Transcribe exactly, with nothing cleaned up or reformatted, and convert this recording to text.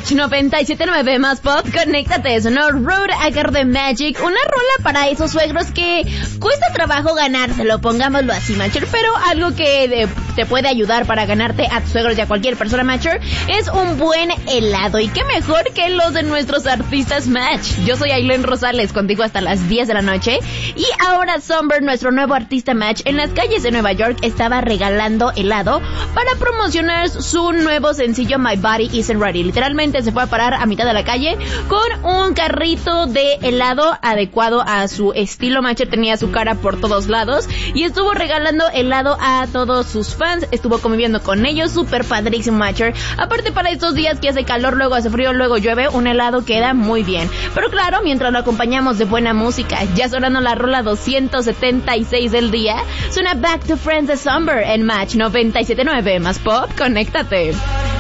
Match noventa y siete punto nueve más pop, conéctate, sonó Road Agar de Magic, una rola para esos suegros que cuesta trabajo ganárselo, pongámoslo así, Matcher, pero algo que de, te puede ayudar para ganarte a tus suegros y a cualquier persona, Matcher, es un buen helado, y qué mejor que los de nuestros artistas Match. Yo soy Ailén Rosales, contigo hasta las diez de la noche, y ahora Sunburn, nuestro nuevo artista Match, en las calles de Nueva York estaba regalando helado para promocionar su nuevo sencillo My Body Isn't Ready. Literalmente se fue a parar a mitad de la calle con un carrito de helado adecuado a su estilo. Matcher tenía su cara por todos lados y estuvo regalando helado a todos sus fans, estuvo conviviendo con ellos, súper padrísimo, Matcher. Aparte, para estos días que hace calor, luego hace frío, luego llueve, un helado queda muy bien. Pero claro, mientras lo acompañamos de buena música, ya sonando la rola doscientos setenta y seis del día, suena Back to Friends de Sunburn en Match noventa y siete punto nueve más pop, conéctate.